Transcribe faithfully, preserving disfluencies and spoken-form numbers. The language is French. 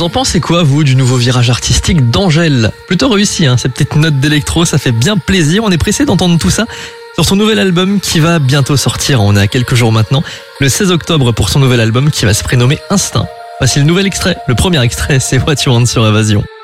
Vous en pensez quoi, vous, du nouveau virage artistique d'Angèle? Plutôt réussi, hein, ces petites notes d'électro, ça fait bien plaisir. On est pressé d'entendre tout ça sur son nouvel album qui va bientôt sortir. On est à quelques jours maintenant, le seize octobre, pour son nouvel album qui va se prénommer Instinct. Voici le nouvel extrait, le premier extrait, c'est What You Want sur Évasion.